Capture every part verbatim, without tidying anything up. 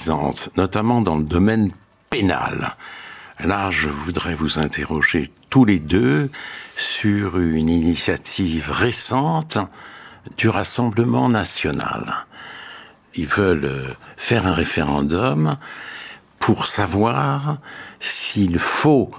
suffisante, notamment dans le domaine pénal. Là, je voudrais vous interroger tous les deux sur une initiative récente du Rassemblement national. Ils veulent faire un référendum pour savoir s'il faut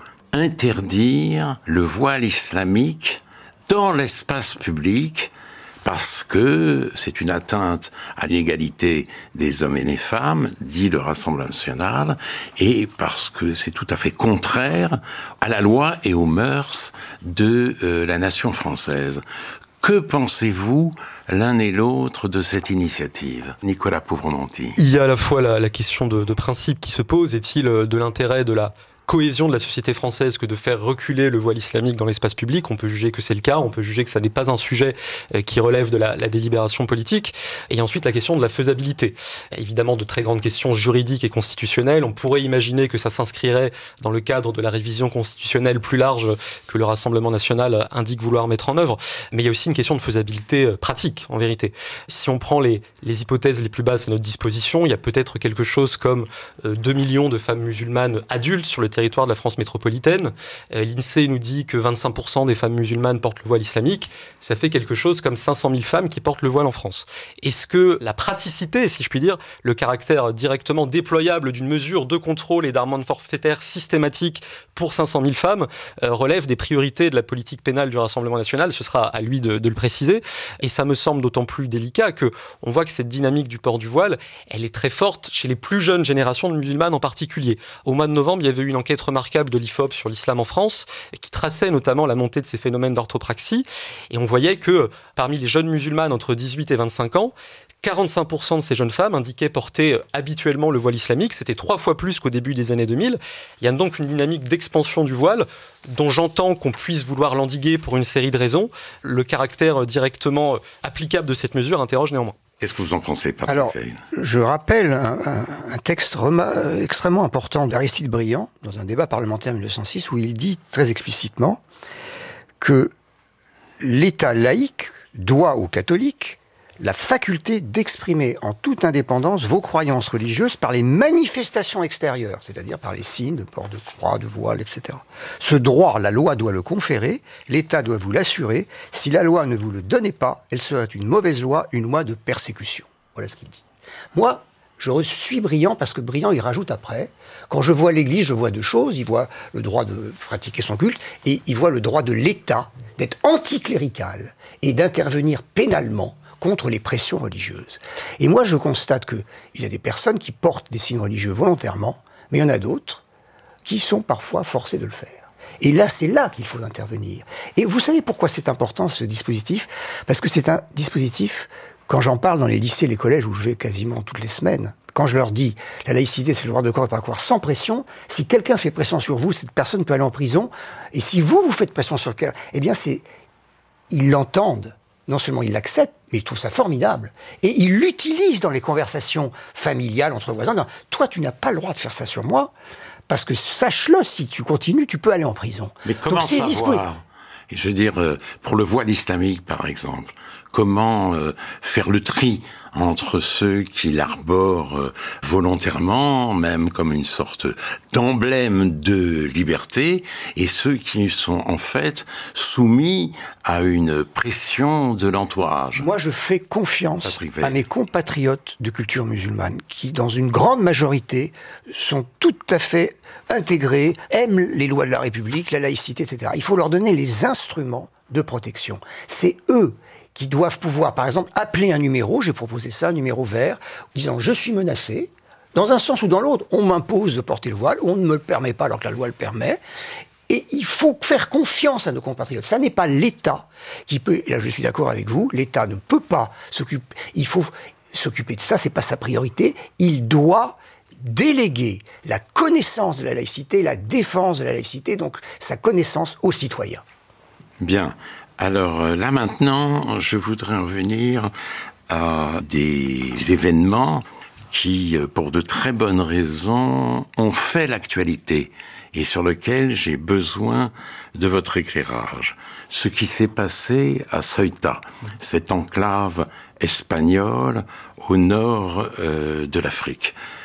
interdire le voile islamique dans l'espace public, parce que c'est une atteinte à l'égalité des hommes et des femmes, dit le Rassemblement national, et parce que c'est tout à fait contraire à la loi et aux mœurs de euh, la nation française. Que pensez-vous l'un et l'autre de cette initiative? Nicolas Povrononti. Il y a à la fois la, la question de, de principe qui se pose. Est-il de l'intérêt de la cohésion de la société française que de faire reculer le voile islamique dans l'espace public? On peut juger que c'est le cas, on peut juger que ça n'est pas un sujet qui relève de la, la délibération politique. Et ensuite, la question de la faisabilité. Évidemment, de très grandes questions juridiques et constitutionnelles. On pourrait imaginer que ça s'inscrirait dans le cadre de la révision constitutionnelle plus large que le Rassemblement national indique vouloir mettre en œuvre. Mais il y a aussi une question de faisabilité pratique, en vérité. Si on prend les, les hypothèses les plus basses à notre disposition, il y a peut-être quelque chose comme deux millions de femmes musulmanes adultes sur le territoire de la France métropolitaine. Euh, L'INSEE nous dit que vingt-cinq pour cent des femmes musulmanes portent le voile islamique. Ça fait quelque chose comme cinq cent mille femmes qui portent le voile en France. Est-ce que la praticité, si je puis dire, le caractère directement déployable d'une mesure de contrôle et d'amende forfaitaire systématique pour cinq cent mille femmes euh, relève des priorités de la politique pénale du Rassemblement national? Ce sera à lui de, de le préciser. Et ça me semble d'autant plus délicat que on voit que cette dynamique du port du voile, elle est très forte chez les plus jeunes générations de musulmanes en particulier. Au mois de novembre, il y avait eu une enquête remarquable de l'I F O P sur l'islam en France, qui traçait notamment la montée de ces phénomènes d'orthopraxie. Et on voyait que parmi les jeunes musulmanes entre dix-huit et vingt-cinq ans, quarante-cinq pour cent de ces jeunes femmes indiquaient porter habituellement le voile islamique. C'était trois fois plus qu'au début des années deux mille. Il y a donc une dynamique d'expansion du voile dont j'entends qu'on puisse vouloir l'endiguer pour une série de raisons. Le caractère directement applicable de cette mesure interroge néanmoins. Qu'est-ce que vous en pensez, Patrick Alors, Veil? Je rappelle un, un, un texte rema- extrêmement important d'Aristide Briand, dans un débat parlementaire en mille neuf cent six, où il dit très explicitement que l'État laïque doit aux catholiques la faculté d'exprimer en toute indépendance vos croyances religieuses par les manifestations extérieures, c'est-à-dire par les signes de port de croix, de voile, et cetera. Ce droit, la loi doit le conférer, l'État doit vous l'assurer. Si la loi ne vous le donnait pas, elle serait une mauvaise loi, une loi de persécution. Voilà ce qu'il dit. Moi, je suis Briand parce que Briand, il rajoute après, quand je vois l'Église, je vois deux choses. Il voit le droit de pratiquer son culte et il voit le droit de l'État d'être anticlérical et d'intervenir pénalement contre les pressions religieuses. Et moi, je constate qu'il y a des personnes qui portent des signes religieux volontairement, mais il y en a d'autres qui sont parfois forcées de le faire. Et là, c'est là qu'il faut intervenir. Et vous savez pourquoi c'est important, ce dispositif? Parce que c'est un dispositif, quand j'en parle dans les lycées, les collèges, où je vais quasiment toutes les semaines, quand je leur dis la laïcité, c'est le droit de croire et pas croire, sans pression, si quelqu'un fait pression sur vous, cette personne peut aller en prison. Et si vous, vous faites pression sur quelqu'un, eh bien, c'est... ils l'entendent. Non seulement ils l'acceptent, mais ils trouvent ça formidable. Et ils l'utilisent dans les conversations familiales entre voisins. Non, toi, tu n'as pas le droit de faire ça sur moi, parce que sache-le, si tu continues, tu peux aller en prison. Mais comment Donc, c'est savoir? Et je veux dire, pour le voile islamique, par exemple, comment euh, faire le tri entre ceux qui l'arborent euh, volontairement, même comme une sorte d'emblème de liberté, et ceux qui sont en fait soumis à une pression de l'entourage? Moi, je fais confiance à mes compatriotes de culture musulmane, qui, dans une grande majorité, sont tout à fait intégrés, aiment les lois de la République, la laïcité, et cetera. Il faut leur donner les instruments de protection. C'est eux qui doivent pouvoir, par exemple, appeler un numéro, j'ai proposé ça, un numéro vert, disant « je suis menacé ». Dans un sens ou dans l'autre, on m'impose de porter le voile, on ne me le permet pas alors que la loi le permet. Et il faut faire confiance à nos compatriotes. Ça n'est pas l'État qui peut, et là je suis d'accord avec vous, l'État ne peut pas s'occuper, il faut s'occuper de ça, c'est pas sa priorité, il doit déléguer la connaissance de la laïcité, la défense de la laïcité, donc sa connaissance aux citoyens. Bien. Alors là maintenant, je voudrais revenir à des événements qui, pour de très bonnes raisons, ont fait l'actualité et sur lesquels j'ai besoin de votre éclairage. Ce qui s'est passé à Ceuta, cette enclave espagnole au nord euh, de l'Afrique.